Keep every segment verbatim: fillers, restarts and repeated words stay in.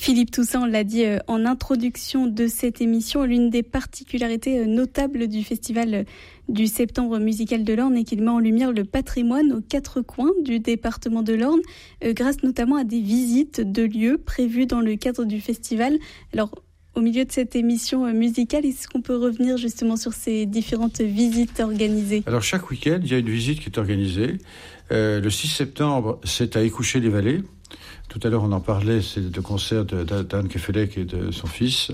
Philippe Toussaint, on l'a dit en introduction de cette émission, l'une des particularités notables du festival du Septembre musical de l'Orne est qu'il met en lumière le patrimoine aux quatre coins du département de l'Orne, grâce notamment à des visites de lieux prévues dans le cadre du festival. Alors, au milieu de cette émission musicale, est-ce qu'on peut revenir justement sur ces différentes visites organisées ? Alors, chaque week-end, il y a une visite qui est organisée. Euh, le six septembre, c'est à Écouché-les-Vallées. Tout à l'heure, on en parlait, c'est le concert de, d'Anne Kefelec et de son fils.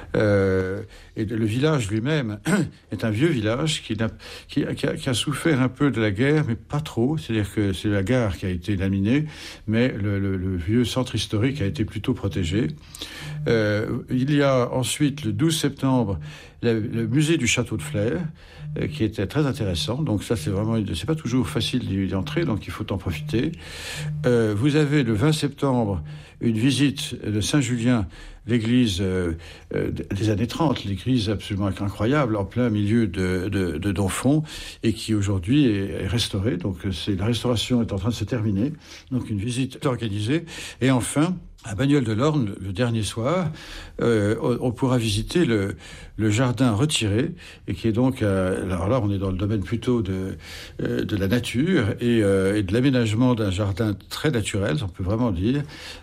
Euh, et le village lui-même est un vieux village qui, n'a, qui, qui, a, qui a souffert un peu de la guerre, mais pas trop. C'est-à-dire que c'est la gare qui a été laminée, mais le, le, le vieux centre historique a été plutôt protégé. Euh, il y a ensuite, le douze septembre, le, le musée du château de Flers, euh, qui était très intéressant. Donc ça, c'est vraiment, c'est pas toujours facile d'y entrer, donc il faut en profiter. Euh, vous avez le vingt septembre une visite de Saint-Julien, l'église euh, euh, des années trente, l'église absolument incroyable, en plein milieu de, de, de Donfont, et qui aujourd'hui est, est restaurée. Donc c'est, la restauration est en train de se terminer. Donc une visite organisée. Et enfin, à Bagnoles-de-l'Orne, le dernier soir, euh, on pourra visiter le, le jardin retiré, et qui est donc, euh, alors là, on est dans le domaine plutôt de, euh, de la nature et, euh, et de l'aménagement d'un jardin très naturel, on peut vraiment dire,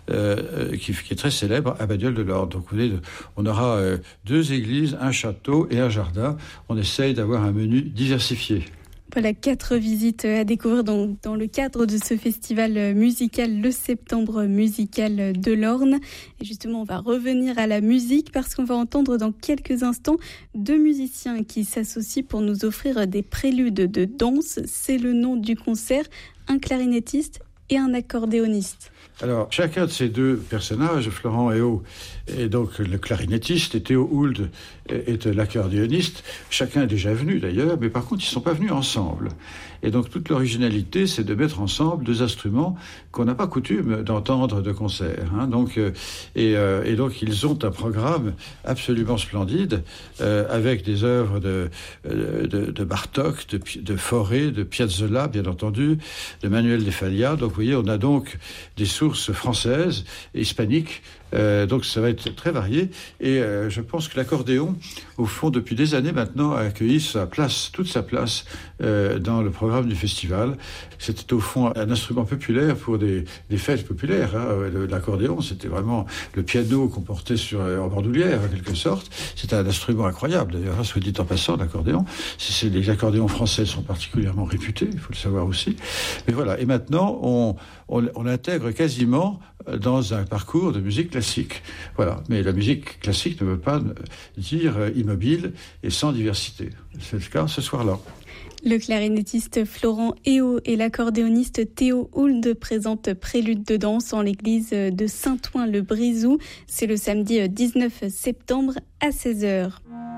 euh, qui, qui est très célèbre à Bagnoles-de-l'Orne. Donc, vous voyez, on aura euh, deux églises, un château et un jardin. On essaye d'avoir un menu diversifié. Voilà, quatre visites à découvrir dans, dans le cadre de ce festival musical, le Septembre musical de l'Orne. Et justement, on va revenir à la musique parce qu'on va entendre dans quelques instants deux musiciens qui s'associent pour nous offrir des préludes de danse. C'est le nom du concert, un clarinettiste et un accordéoniste. Alors, chacun de ces deux personnages, Florent Héault est donc le clarinettiste et Théo Hould est l'accordéoniste. Chacun est déjà venu d'ailleurs, mais par contre, ils ne sont pas venus ensemble. Et donc, toute l'originalité, c'est de mettre ensemble deux instruments qu'on n'a pas coutume d'entendre de concert. Hein. Donc, euh, et, euh, et donc, ils ont un programme absolument splendide euh, avec des œuvres de, de, de Bartók, de, de Fauré, de Piazzolla, bien entendu, de Manuel de Falla. Donc, vous voyez, on a donc des sources françaises et hispaniques. Euh, donc ça va être très varié et euh, je pense que l'accordéon, au fond, depuis des années maintenant, a accueilli sa place, toute sa place euh, dans le programme du festival. C'était au fond un instrument populaire pour des, des fêtes populaires. Hein. L'accordéon, c'était vraiment le piano qu'on portait sur, en bandoulière, en quelque sorte. C'était un instrument incroyable, d'ailleurs, hein, soit dit en passant, l'accordéon. C'est, c'est, les accordéons français sont particulièrement réputés, il faut le savoir aussi. Mais voilà, et maintenant, on, on, on l'intègre quasiment dans un parcours de musique classique. Voilà. Mais la musique classique ne veut pas dire immobile et sans diversité. C'est le cas ce soir-là. Le clarinettiste Florent Héault et l'accordéoniste Théo Hould présentent Prélude de danse en l'église de Saint-Ouen-le-Brizou. C'est le samedi dix-neuf septembre à seize heures.